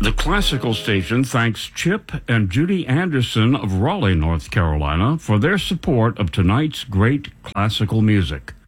The classical station thanks Chip and Judy Anderson of Raleigh, North Carolina, for their support of tonight's great classical music.